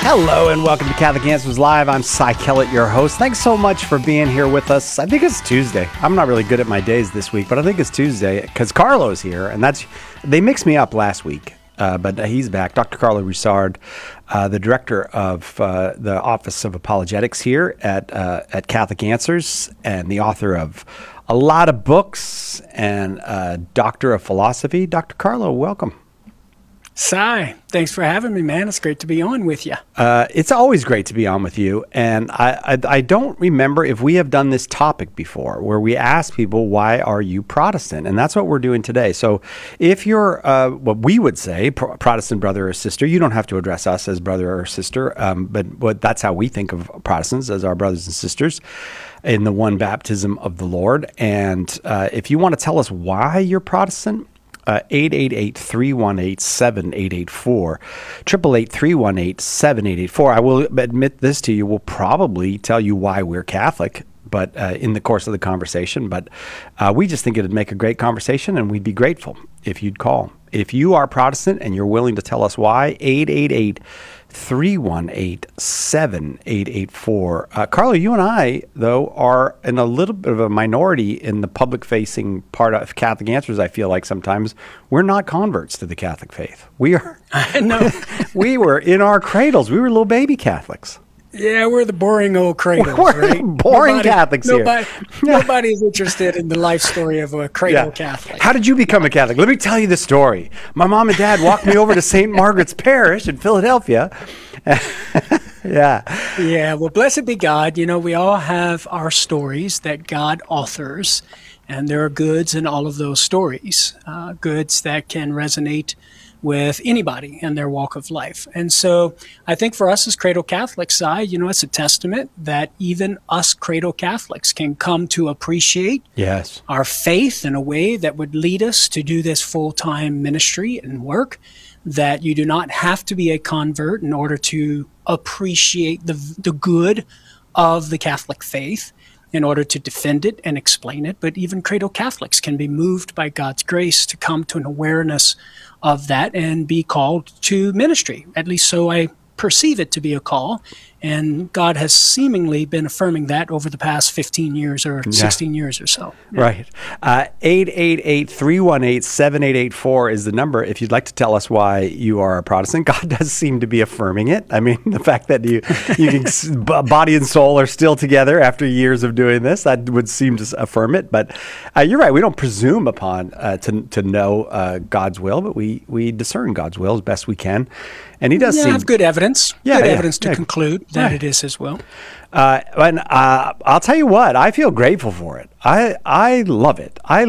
Hello and welcome to Catholic Answers Live. I'm Cy Kellett, your host. Thanks so much for being here with us. I think it's Tuesday. I'm not really good at my days this week, but I think it's Tuesday because Carlo's here, and they mixed me up last week, but he's back. Dr. Carlo Roussard, the director of the Office of Apologetics here at Catholic Answers, and the author of a lot of books and doctor of philosophy. Dr. Carlo, welcome. Cy, thanks for having me, man. It's great to be on with you. It's always great to be on with you. And I don't remember if we have done this topic before where we ask people, why are you Protestant? And that's what we're doing today. So if you're what we would say, Protestant brother or sister, you don't have to address us as brother or sister, but that's how we think of Protestants, as our brothers and sisters in the one baptism of the Lord. And if you want to tell us why you're Protestant, 888-318-7884, 888-318-7884. I will admit this to you. We'll probably tell you why we're Catholic, but in the course of the conversation. But we just think it'd make a great conversation, and we'd be grateful if you'd call. If you are Protestant and you're willing to tell us why, 888-318-7884. Carlo, you and I, though, are in a little bit of a minority in the public-facing part of Catholic Answers, I feel like sometimes. We're not converts to the Catholic faith. We are. No. We were in our cradles. We were little baby Catholics. Yeah, we're the boring old cradles, we're right? Boring Catholics here. Nobody's interested in the life story of a cradle Catholic. How did you become a Catholic? Let me tell you the story. My mom and dad walked me over to St. Margaret's Parish in Philadelphia. Yeah, well, blessed be God. You know, we all have our stories that God authors, and there are goods in all of those stories, goods that can resonate with anybody in their walk of life. And so I think for us as Cradle Catholics, you know, it's a testament that even us Cradle Catholics can come to appreciate our faith in a way that would lead us to do this full-time ministry and work, that you do not have to be a convert in order to appreciate the good of the Catholic faith, in order to defend it and explain it. But even Cradle Catholics can be moved by God's grace to come to an awareness of that and be called to ministry. At least so I perceive it to be a call. And God has seemingly been affirming that over the past 15 years or 16 years or so. Yeah. Right. 888-318-7884 is the number if you'd like to tell us why you are a Protestant. God does seem to be affirming it. I mean, the fact that you can, body and soul are still together after years of doing this, that would seem to affirm it. But you're right. We don't presume upon to know God's will, but we discern God's will as best we can. And he does have good evidence. Evidence to conclude that right. It is his will. And I'll tell you what, I feel grateful for it. I love it. I